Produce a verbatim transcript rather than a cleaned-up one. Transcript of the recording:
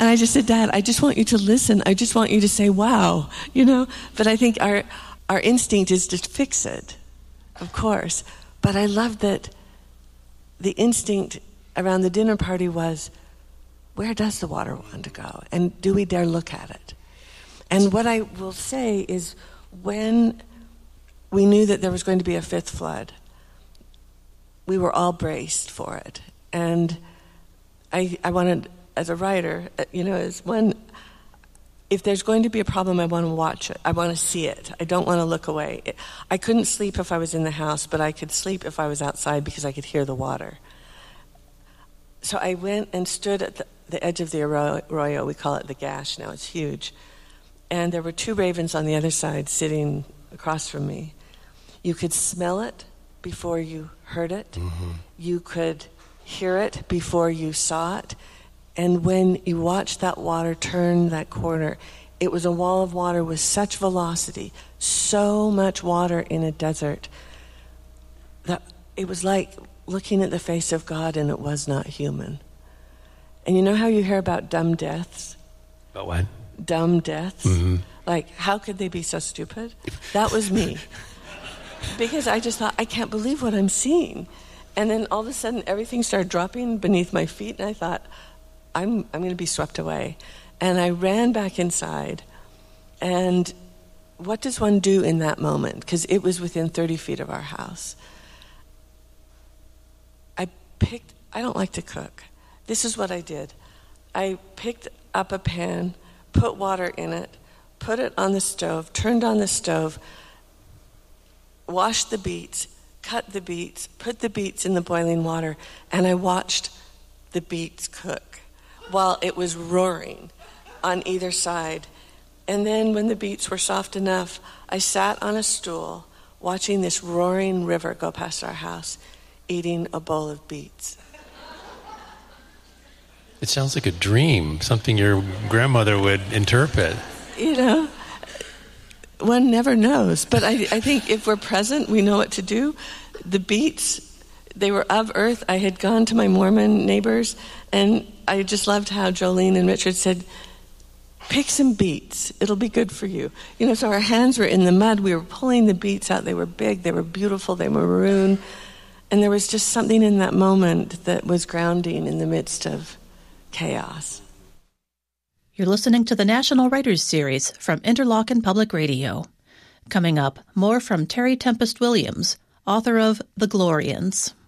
And I just said, Dad, I just want you to listen. I just want you to say, wow, you know. But I think our our instinct is to fix it, of course. But I love that the instinct around the dinner party was, where does the water want to go? And do we dare look at it? And what I will say is, when we knew that there was going to be a fifth flood, we were all braced for it. And I, I wanted, as a writer, you know, as one, if there's going to be a problem, I want to watch it. I want to see it. I don't want to look away. I couldn't sleep if I was in the house, but I could sleep if I was outside because I could hear the water. So I went and stood at the, the edge of the arroyo. We call it the gash now. It's huge. And there were two ravens on the other side sitting across from me. You could smell it before you heard it. Mm-hmm. You could hear it before you saw it. And when you watched that water turn that corner, it was a wall of water with such velocity, so much water in a desert, that it was like looking at the face of God, and it was not human. And you know how you hear about dumb deaths? About what? Dumb deaths. Mm-hmm. Like, how could they be so stupid? That was me. Because I just thought, I can't believe what I'm seeing. And then all of a sudden, everything started dropping beneath my feet, and I thought, I'm I'm going to be swept away. And I ran back inside. And what does one do in that moment? Because it was within thirty feet of our house. I picked, I don't like to cook. This is what I did. I picked up a pan, put water in it, put it on the stove, turned on the stove, washed the beets, cut the beets, put the beets in the boiling water, and I watched the beets cook while it was roaring on either side. And then when the beets were soft enough, I sat on a stool watching this roaring river go past our house, eating a bowl of beets. It sounds like a dream, something your grandmother would interpret. You know, one never knows. But I, I think if we're present, we know what to do. The beets, they were of earth. I had gone to my Mormon neighbors, and I just loved how Jolene and Richard said, pick some beets. It'll be good for you. You know, so our hands were in the mud. We were pulling the beets out. They were big. They were beautiful. They were maroon. And there was just something in that moment that was grounding in the midst of chaos. You're listening to the National Writers Series from Interlochen Public Radio. Coming up, more from Terry Tempest Williams, author of The Glorians.